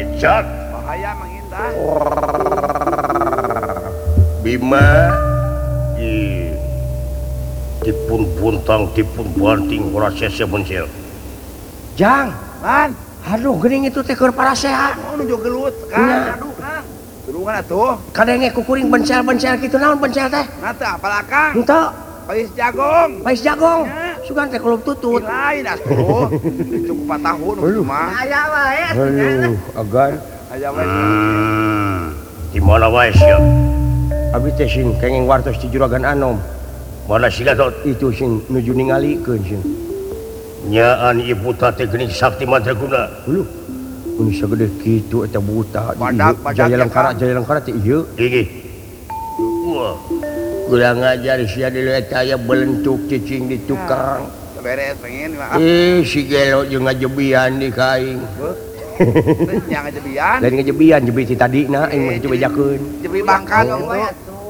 Jak bahaya mengindah. Bima dipun buntang dipun banting ora sese bencel. Jang, Man, aduh geuning itu teh keur paraseha. nunjuk gelut kan. Aduh, Kang. Tulungan atuh. Kadenge kukuring bencel-bencel kitu naon bencel teh? Nate apalah Kang? Henteu, Pais jagong. pais jagong. Ya. Sugan teh kulub tutut. Lain atuh. Cukup 4 tahun mah. Aya wae. Aduh, agan. Aya wae. Di mana wae sia? Abi teh sing kenging wartos di Juragan Anom. Mana si Gatot? Itu sing nuju ningalikeun sing. Nyaan ibu teh geuning sakti mandraguna. Huluh. Mun sagede kitu eta buta. Badak Jaya ya, Jaya Lengkara teh ieu. Gigi. Wah. Kurang ajar sia dulu eta aya belentuk cicing di tukang. Beres pengen maaf. Si gelo jeung ngajebian di kaing. Yang ngejebian. Lain ngejebian jebi ti tadina aing mah coba jakeun. Jebi bangkan we.